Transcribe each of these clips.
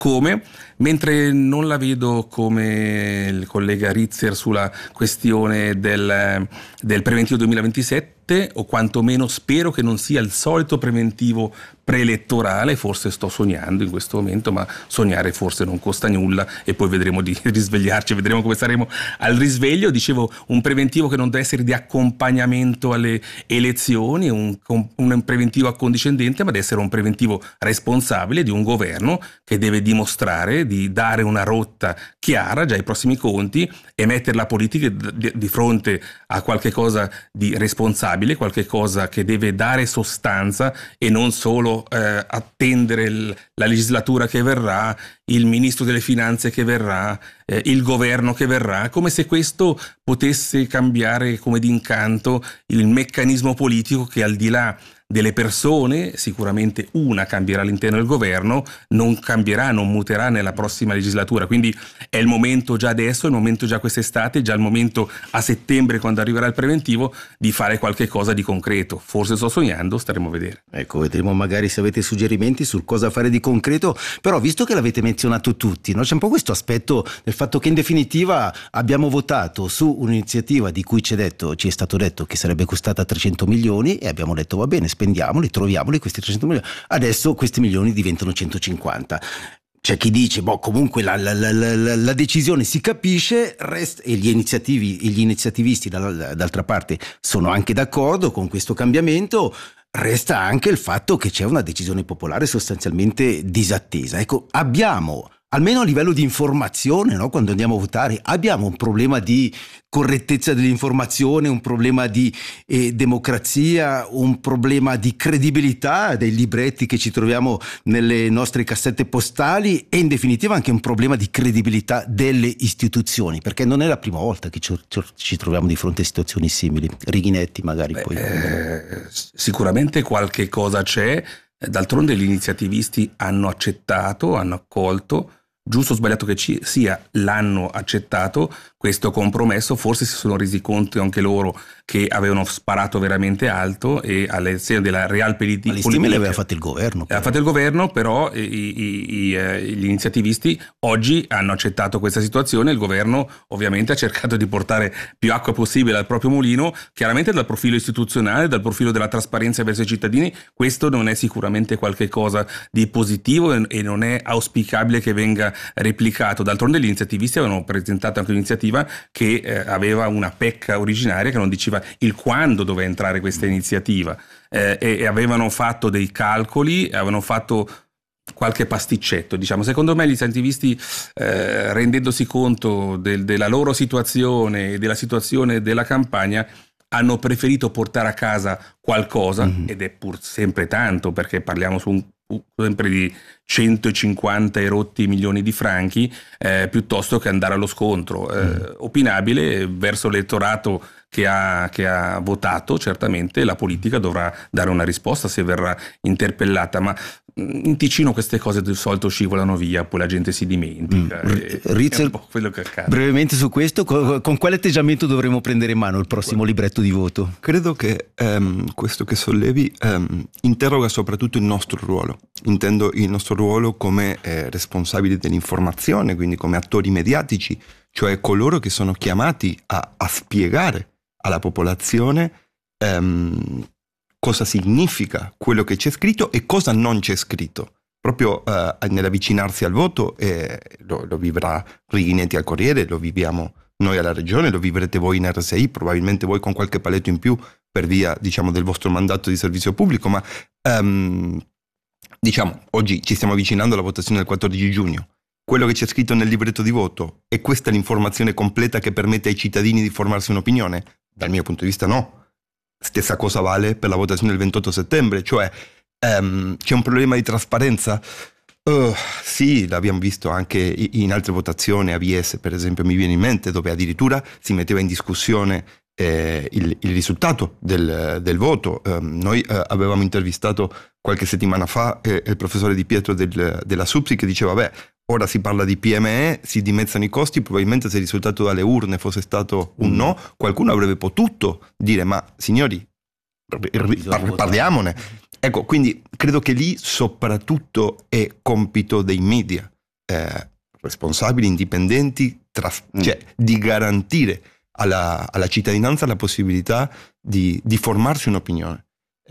come, mentre non la vedo come il collega Rizzer sulla questione del preventivo 2027, o quantomeno spero che non sia il solito preventivo preelettorale. Forse sto sognando in questo momento, ma sognare forse non costa nulla, e poi vedremo di risvegliarci, vedremo come saremo al risveglio. Dicevo, un preventivo che non deve essere di accompagnamento alle elezioni, un preventivo accondiscendente, ma deve essere un preventivo responsabile di un governo che deve dimostrare di dare una rotta chiara già ai prossimi conti e mettere la politica di fronte a qualche cosa di responsabile, qualche cosa che deve dare sostanza e non solo attendere la legislatura che verrà, il ministro delle finanze che verrà, il governo che verrà, come se questo potesse cambiare come d'incanto il meccanismo politico che, al di là delle persone, sicuramente una cambierà all'interno del governo, non cambierà, non muterà nella prossima legislatura. Quindi è il momento già adesso, è il momento già quest'estate, già il momento a settembre, quando arriverà il preventivo, di fare qualche cosa di concreto. Forse sto sognando, staremo a vedere. Ecco, vedremo magari se avete suggerimenti sul cosa fare di concreto, però visto che l'avete menzionato tutti, no? C'è un po' questo aspetto del fatto che in definitiva abbiamo votato su un'iniziativa di cui ci è stato detto che sarebbe costata 300 milioni e abbiamo detto va bene, spendiamoli, troviamoli questi 300 milioni, adesso questi milioni diventano 150. C'è chi dice, comunque la decisione si capisce, e gli iniziativisti d'altra parte sono anche d'accordo con questo cambiamento. Resta anche il fatto che c'è una decisione popolare sostanzialmente disattesa. Ecco, abbiamo, almeno a livello di informazione, no? Quando andiamo a votare, abbiamo un problema di correttezza dell'informazione, un problema di democrazia, un problema di credibilità dei libretti che ci troviamo nelle nostre cassette postali, e in definitiva anche un problema di credibilità delle istituzioni, perché non è la prima volta che ci troviamo di fronte a situazioni simili. Righinetti magari poi. Sicuramente qualche cosa c'è. D'altronde gli iniziativisti hanno accettato, hanno accolto, giusto o sbagliato che sia, l'hanno accettato questo compromesso. Forse si sono resi conto anche loro che avevano sparato veramente alto, e alle elezioni della Realpolitik. Le stime le aveva fatte il governo. Aveva fatto il governo, però gli iniziativisti oggi hanno accettato questa situazione. Il governo ovviamente ha cercato di portare più acqua possibile al proprio mulino, chiaramente dal profilo istituzionale, dal profilo della trasparenza verso i cittadini. Questo non è sicuramente qualche cosa di positivo e non è auspicabile che venga replicato. D'altronde gli iniziativisti avevano presentato anche un'iniziativa che aveva una pecca originaria, che non diceva il quando doveva entrare questa iniziativa, e avevano fatto dei calcoli, avevano fatto qualche pasticcetto, diciamo. Secondo me gli iniziativisti, rendendosi conto della loro situazione e della situazione della campagna, hanno preferito portare a casa qualcosa, ed è pur sempre tanto, perché parliamo sempre di 150 erotti milioni di franchi, piuttosto che andare allo scontro. Opinabile verso l'elettorato che ha votato. Certamente la politica dovrà dare una risposta se verrà interpellata, ma in Ticino queste cose di solito scivolano via, poi la gente si dimentica. Rizzer, è un po' quello che accade. Brevemente su questo, con quale atteggiamento dovremo prendere in mano il prossimo libretto di voto? Credo che questo che sollevi interroga soprattutto il nostro ruolo. Intendo il nostro ruolo come responsabili dell'informazione, quindi come attori mediatici, cioè coloro che sono chiamati a spiegare alla popolazione cosa significa quello che c'è scritto e cosa non c'è scritto. Proprio nell'avvicinarsi al voto, lo vivrà Righinetti al Corriere, lo viviamo noi alla Regione, lo vivrete voi in RSI, probabilmente voi con qualche paletto in più per via, diciamo, del vostro mandato di servizio pubblico, ma diciamo, oggi ci stiamo avvicinando alla votazione del 14 giugno. Quello che c'è scritto nel libretto di voto, è questa l'informazione completa che permette ai cittadini di formarsi un'opinione? Dal mio punto di vista no. Stessa cosa vale per la votazione del 28 settembre, cioè c'è un problema di trasparenza? Sì, l'abbiamo visto anche in altre votazioni, AVS per esempio mi viene in mente, dove addirittura si metteva in discussione il risultato del voto. Noi avevamo intervistato qualche settimana fa il professore Di Pietro della SUPSI, che diceva, ora si parla di PME, si dimezzano i costi, probabilmente se il risultato dalle urne fosse stato un no, qualcuno avrebbe potuto dire, ma signori, parliamone. Ecco, quindi credo che lì soprattutto è compito dei media responsabili, indipendenti, cioè di garantire alla cittadinanza la possibilità di formarsi un'opinione.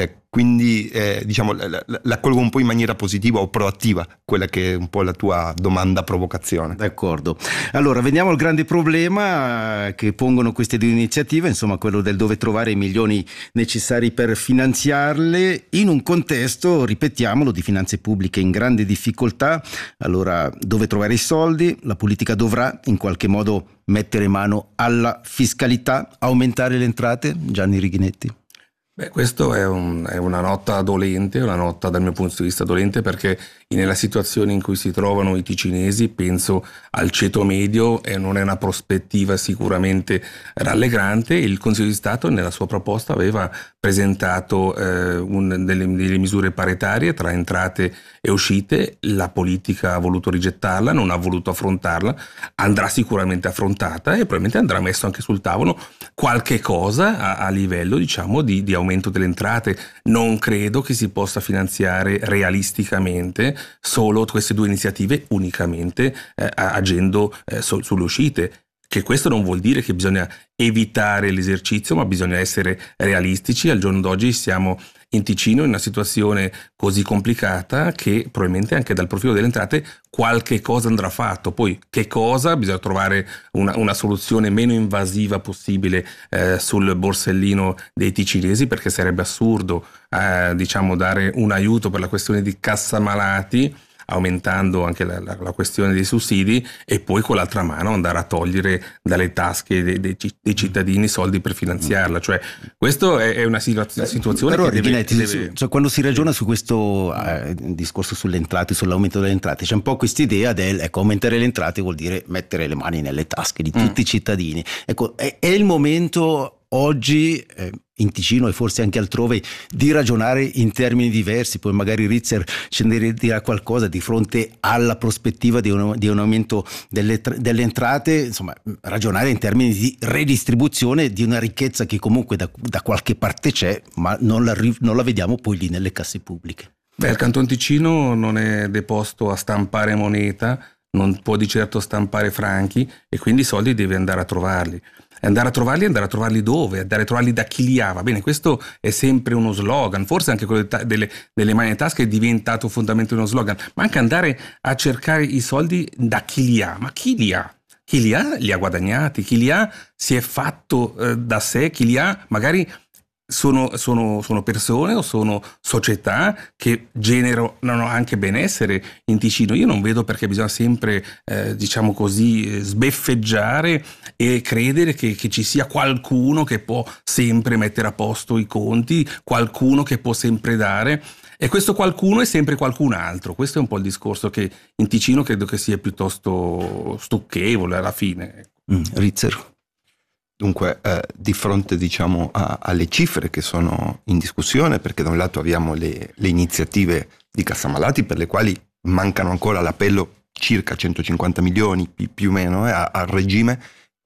Quindi diciamo la colgo un po' in maniera positiva o proattiva, quella che è un po' la tua domanda provocazione. D'accordo. Allora veniamo al grande problema che pongono queste due iniziative, insomma quello del dove trovare i milioni necessari per finanziarle in un contesto, ripetiamolo, di finanze pubbliche in grande difficoltà. Allora dove trovare i soldi? La politica dovrà in qualche modo mettere mano alla fiscalità, aumentare le entrate? Gianni Righinetti. Questo è una nota dolente, una nota dal mio punto di vista dolente, perché nella situazione in cui si trovano i ticinesi penso al ceto medio e non è una prospettiva sicuramente rallegrante. Il Consiglio di Stato nella sua proposta aveva presentato delle misure paritarie tra entrate e uscite, la politica ha voluto rigettarla, non ha voluto affrontarla, andrà sicuramente affrontata e probabilmente andrà messo anche sul tavolo qualche cosa a livello diciamo di aumento delle entrate. Non credo che si possa finanziare realisticamente solo queste due iniziative unicamente agendo sulle uscite. Che questo non vuol dire che bisogna evitare l'esercizio, ma bisogna essere realistici. Al giorno d'oggi siamo in Ticino in una situazione così complicata che probabilmente anche dal profilo delle entrate qualche cosa andrà fatto. Poi che cosa? Bisogna trovare una soluzione meno invasiva possibile sul borsellino dei ticinesi, perché sarebbe assurdo diciamo dare un aiuto per la questione di cassamalati, aumentando anche la questione dei sussidi, e poi con l'altra mano andare a togliere dalle tasche dei cittadini soldi per finanziarla. Cioè questo è una situazione però, che deve... Cioè, quando si ragiona su questo discorso sulle entrate, sull'aumento delle entrate, c'è un po' quest'idea del aumentare le entrate vuol dire mettere le mani nelle tasche di tutti i cittadini. Ecco, è il momento oggi in Ticino e forse anche altrove di ragionare in termini diversi. Poi magari Ritzer ce ne dirà qualcosa di fronte alla prospettiva di un aumento delle entrate, insomma ragionare in termini di redistribuzione di una ricchezza che comunque da qualche parte c'è, ma non la vediamo poi lì nelle casse pubbliche. Il Canton Ticino non è deposto a stampare moneta, non può di certo stampare franchi, e quindi i soldi deve andare a trovarli. Andare a trovarli dove? Andare a trovarli da chi li ha? Va bene, questo è sempre uno slogan, forse anche quello delle mani in tasca è diventato fondamentalmente uno slogan, ma anche andare a cercare i soldi da chi li ha. Ma chi li ha? Chi li ha li ha guadagnati, chi li ha si è fatto da sé, chi li ha magari sono persone o sono società che generano anche benessere in Ticino. Io non vedo perché bisogna sempre diciamo così sbeffeggiare e credere che ci sia qualcuno che può sempre mettere a posto i conti, qualcuno che può sempre dare, e questo qualcuno è sempre qualcun altro. Questo è un po' il discorso che in Ticino credo che sia piuttosto stucchevole alla fine. Ritzer. Dunque, di fronte diciamo alle cifre che sono in discussione, perché da un lato abbiamo le iniziative di Cassamalati, per le quali mancano ancora l'appello circa 150 milioni più o meno al regime,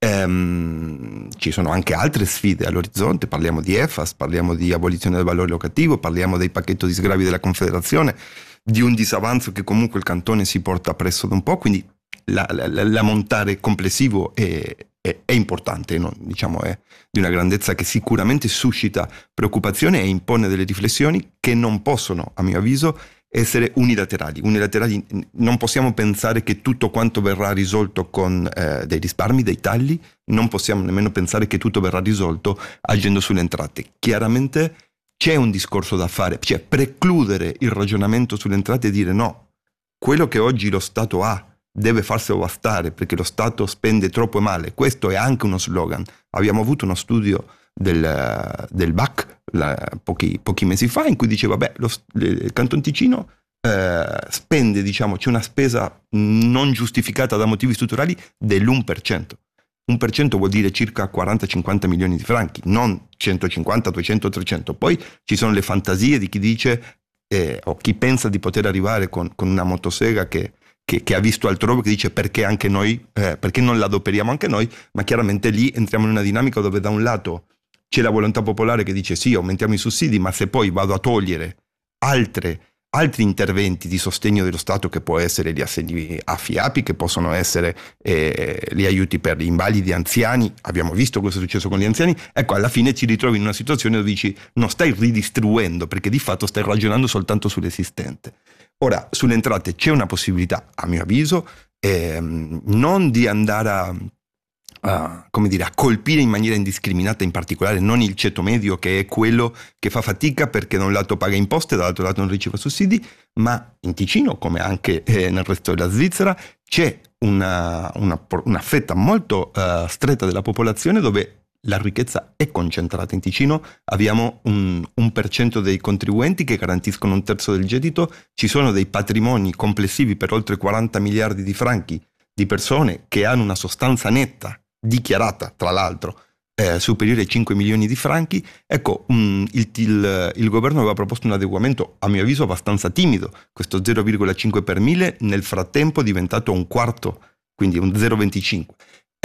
ci sono anche altre sfide all'orizzonte. Parliamo di EFAS, parliamo di abolizione del valore locativo, parliamo del pacchetto di sgravi della Confederazione, di un disavanzo che comunque il cantone si porta presso da un po', quindi l'ammontare complessivo è importante, no? Diciamo è di una grandezza che sicuramente suscita preoccupazione e impone delle riflessioni che non possono, a mio avviso, essere unilaterali. Non possiamo pensare che tutto quanto verrà risolto con dei risparmi, dei tagli, non possiamo nemmeno pensare che tutto verrà risolto agendo sulle entrate. Chiaramente c'è un discorso da fare, cioè precludere il ragionamento sulle entrate e dire no, quello che oggi lo Stato ha deve farselo bastare perché lo Stato spende troppo e male. Questo è anche uno slogan. Abbiamo avuto uno studio del BAC pochi mesi fa in cui diceva il Canton Ticino spende, diciamo, c'è una spesa non giustificata da motivi strutturali dell'1%. 1% vuol dire circa 40-50 milioni di franchi, non 150, 200, 300. Poi ci sono le fantasie di chi dice o chi pensa di poter arrivare con una motosega che ha visto altrove, che dice perché anche noi, perché non la adoperiamo anche noi, ma chiaramente lì entriamo in una dinamica dove da un lato c'è la volontà popolare che dice sì, aumentiamo i sussidi, ma se poi vado a togliere altre altri interventi di sostegno dello Stato, che può essere gli assegni a FIAPI, che possono essere gli aiuti per gli invalidi anziani. Abbiamo visto cosa è successo con gli anziani. Ecco, alla fine ti ritrovi in una situazione dove dici non stai ridistribuendo, perché di fatto stai ragionando soltanto sull'esistente. Ora, sulle entrate c'è una possibilità, a mio avviso, non di andare a colpire in maniera indiscriminata, in particolare non il ceto medio, che è quello che fa fatica perché da un lato paga imposte e dall'altro lato non riceve sussidi, ma in Ticino, come anche nel resto della Svizzera, c'è una fetta molto stretta della popolazione dove la ricchezza è concentrata. In Ticino abbiamo un 1% dei contribuenti che garantiscono 1/3 del gettito, ci sono dei patrimoni complessivi per oltre 40 miliardi di franchi di persone che hanno una sostanza netta dichiarata, tra l'altro, superiore ai 5 milioni di franchi. Ecco, il governo aveva proposto un adeguamento, a mio avviso, abbastanza timido. Questo 0,5 per mille nel frattempo è diventato un quarto, quindi un 0,25.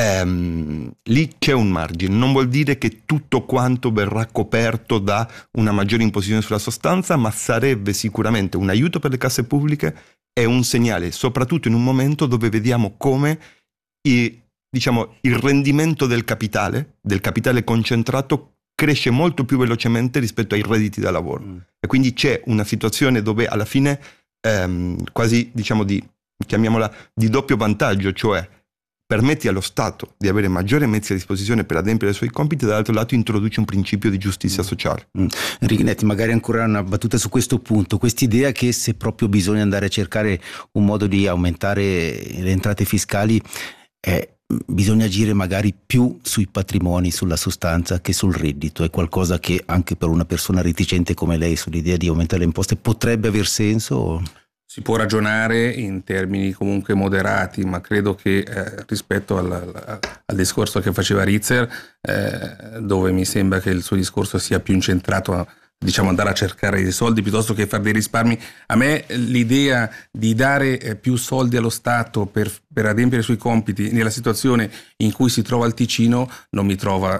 Lì c'è un margine, non vuol dire che tutto quanto verrà coperto da una maggiore imposizione sulla sostanza, ma sarebbe sicuramente un aiuto per le casse pubbliche e un segnale, soprattutto in un momento dove vediamo come il rendimento del capitale concentrato cresce molto più velocemente rispetto ai redditi da lavoro. E quindi c'è una situazione dove alla fine quasi chiamiamola di doppio vantaggio, cioè permetti allo Stato di avere maggiori mezzi a disposizione per adempiere ai suoi compiti, e dall'altro lato introduce un principio di giustizia sociale. Righetti, magari ancora una battuta su questo punto, quest'idea che se proprio bisogna andare a cercare un modo di aumentare le entrate fiscali, bisogna agire magari più sui patrimoni, sulla sostanza, che sul reddito. È qualcosa che anche per una persona reticente come lei sull'idea di aumentare le imposte potrebbe aver senso? Si può ragionare in termini comunque moderati, ma credo che rispetto al discorso che faceva Rizzer, dove mi sembra che il suo discorso sia più incentrato a andare a cercare dei soldi piuttosto che fare dei risparmi. A me l'idea di dare più soldi allo Stato per adempiere i suoi compiti nella situazione in cui si trova il Ticino non mi trova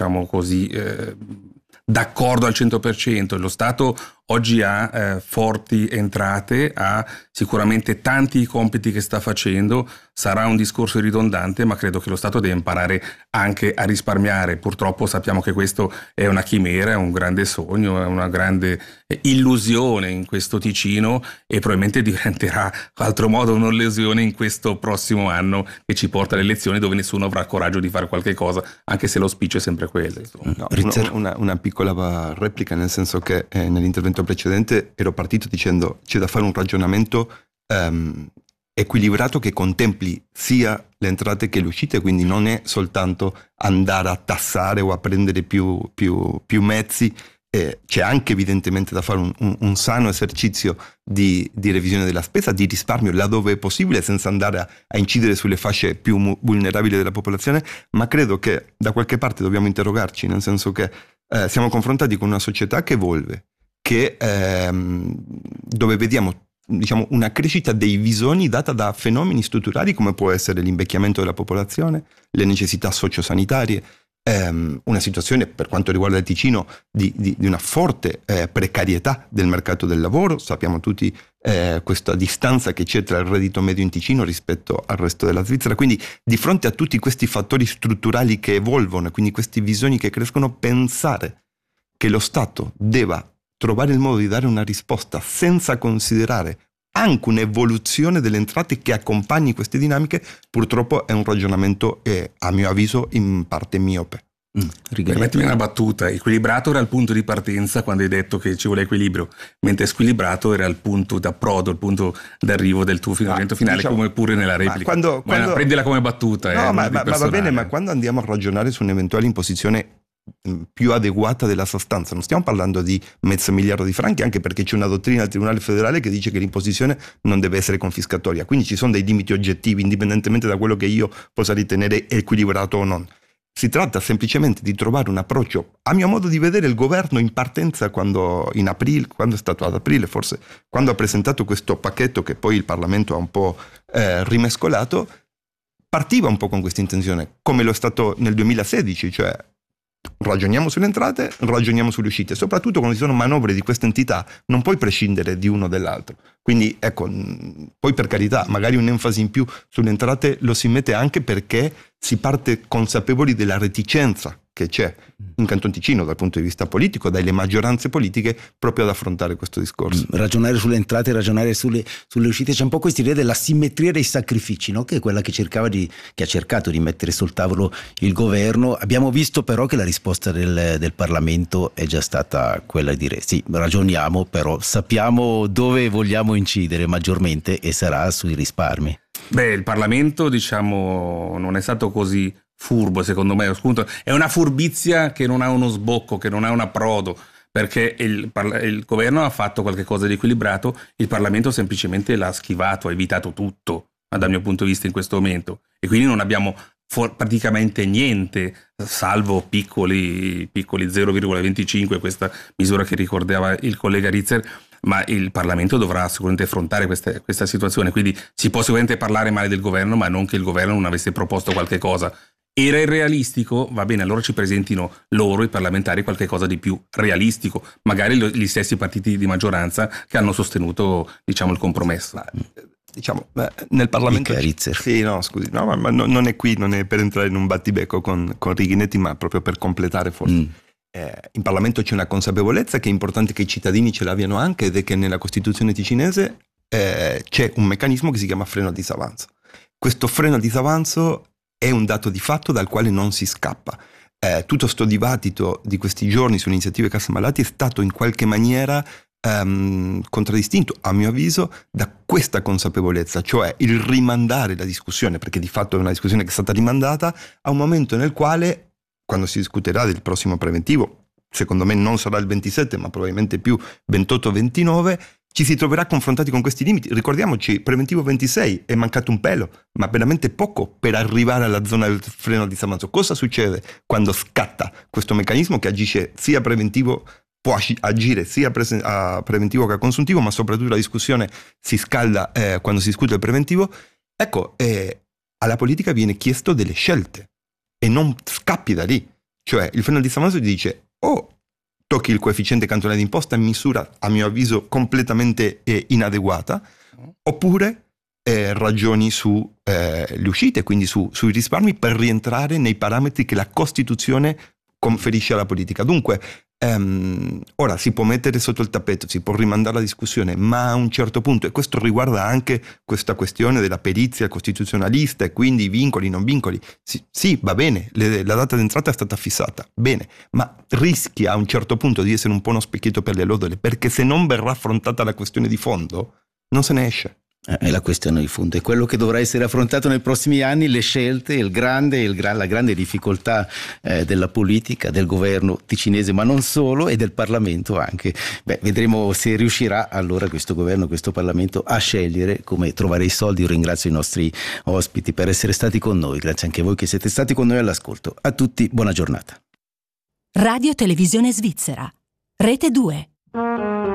d'accordo al 100%. Lo Stato oggi ha forti entrate, ha sicuramente tanti compiti che sta facendo, sarà un discorso ridondante, ma credo che lo Stato deve imparare anche a risparmiare. Purtroppo sappiamo che questo è una chimera, è un grande sogno, è una grande illusione in questo Ticino, e probabilmente diventerà altro modo un'illusione in questo prossimo anno che ci porta alle elezioni, dove nessuno avrà coraggio di fare qualche cosa, anche se l'auspicio è sempre quello. No, una piccola replica, nel senso che nell'intervento precedente ero partito dicendo c'è da fare un ragionamento equilibrato che contempli sia le entrate che le uscite, quindi non è soltanto andare a tassare o a prendere più mezzi. C'è anche evidentemente da fare un sano esercizio di revisione della spesa, di risparmio laddove è possibile, senza andare a incidere sulle fasce più vulnerabili della popolazione, ma credo che da qualche parte dobbiamo interrogarci, nel senso che siamo confrontati con una società che evolve, dove vediamo una crescita dei bisogni data da fenomeni strutturali come può essere l'invecchiamento della popolazione, le necessità sociosanitarie, una situazione per quanto riguarda il Ticino di una forte precarietà del mercato del lavoro. Sappiamo tutti questa distanza che c'è tra il reddito medio in Ticino rispetto al resto della Svizzera. Quindi di fronte a tutti questi fattori strutturali che evolvono, quindi questi bisogni che crescono, pensare che lo Stato debba trovare il modo di dare una risposta senza considerare anche un'evoluzione delle entrate che accompagni queste dinamiche, purtroppo è un ragionamento, a mio avviso, in parte miope. Permettimi una battuta: equilibrato era il punto di partenza quando hai detto che ci vuole equilibrio, mentre squilibrato era il punto d'approdo, il punto d'arrivo del tuo finale, come pure nella replica. Quando prendila come battuta. No, ma va bene, ma quando andiamo a ragionare su un'eventuale imposizione più adeguata della sostanza, non stiamo parlando di $500 miliardi di franchi, anche perché c'è una dottrina del Tribunale federale che dice che l'imposizione non deve essere confiscatoria, quindi ci sono dei limiti oggettivi indipendentemente da quello che io possa ritenere equilibrato o non. Si tratta semplicemente di trovare un approccio. A mio modo di vedere, il governo in partenza, quando è stato ad aprile forse, quando ha presentato questo pacchetto che poi il Parlamento ha un po' rimescolato, partiva un po' con questa intenzione, come lo è stato nel 2016, cioè ragioniamo sulle entrate, ragioniamo sulle uscite. Soprattutto quando ci sono manovre di questa entità non puoi prescindere di uno dall'altro. Quindi ecco, poi per carità, magari un'enfasi in più sulle entrate lo si mette anche perché si parte consapevoli della reticenza che c'è in Canton Ticino dal punto di vista politico, dalle maggioranze politiche, proprio ad affrontare questo discorso. Ragionare sulle entrate, ragionare sulle uscite, c'è un po' questa idea della simmetria dei sacrifici, no? Che è quella che ha cercato di mettere sul tavolo il governo. Abbiamo visto però che la risposta del Parlamento è già stata quella di dire sì, ragioniamo, però sappiamo dove vogliamo incidere maggiormente e sarà sui risparmi. Il Parlamento, diciamo, non è stato così furbo, secondo me. È una furbizia che non ha uno sbocco, che non ha un approdo, perché il governo ha fatto qualche cosa di equilibrato, il Parlamento semplicemente l'ha schivato, ha evitato tutto, dal mio punto di vista in questo momento, e quindi non abbiamo praticamente niente, salvo piccoli 0,25, questa misura che ricordava il collega Rizzer, ma il Parlamento dovrà sicuramente affrontare questa situazione, quindi si può sicuramente parlare male del governo, ma non che il governo non avesse proposto qualche cosa. Era irrealistico? Va bene, allora ci presentino loro, i parlamentari, qualche cosa di più realistico, magari gli stessi partiti di maggioranza che hanno sostenuto, diciamo, il compromesso. Nel Parlamento sì, no, scusi, no, ma non è qui, non è per entrare in un battibecco con Righinetti, ma proprio per completare forse. In Parlamento c'è una consapevolezza che è importante che i cittadini ce l'abbiano anche, ed è che nella Costituzione ticinese c'è un meccanismo che si chiama freno a disavanzo. Questo freno a disavanzo è un dato di fatto dal quale non si scappa. Tutto sto dibattito di questi giorni sulle iniziative cassa malati è stato in qualche maniera contraddistinto, a mio avviso, da questa consapevolezza, cioè il rimandare la discussione, perché di fatto è una discussione che è stata rimandata a un momento nel quale, quando si discuterà del prossimo preventivo, secondo me non sarà il 27 ma probabilmente più 28-29, ci si troverà confrontati con questi limiti. Ricordiamoci, preventivo 26 è mancato un pelo, ma veramente poco per arrivare alla zona del freno a disavanzo. Cosa succede quando scatta questo meccanismo che agisce sia preventivo, può agire sia a preventivo che a consuntivo, ma soprattutto la discussione si scalda quando si discute il preventivo? Ecco, alla politica viene chiesto delle scelte e non scappi da lì. Cioè il freno a disavanzo ti dice tocchi il coefficiente cantonale d'imposta in misura, a mio avviso, completamente inadeguata, oppure ragioni sulle uscite, quindi sui risparmi, per rientrare nei parametri che la Costituzione conferisce alla politica. Dunque, ora si può mettere sotto il tappeto, si può rimandare la discussione, ma a un certo punto, e questo riguarda anche questa questione della perizia costituzionalista e quindi vincoli, non vincoli, sì, va bene, la data d'entrata è stata fissata, bene, ma rischia a un certo punto di essere un po' uno specchietto per le allodole, perché se non verrà affrontata la questione di fondo, non se ne esce. È la questione di fondo, è quello che dovrà essere affrontato nei prossimi anni, le scelte, la grande difficoltà della politica, del governo ticinese, ma non solo, e del Parlamento anche. Vedremo se riuscirà allora questo governo, questo Parlamento a scegliere come trovare i soldi. Io ringrazio i nostri ospiti per essere stati con noi, grazie anche a voi che siete stati con noi all'ascolto. A tutti, buona giornata. Radio Televisione Svizzera, Rete 2.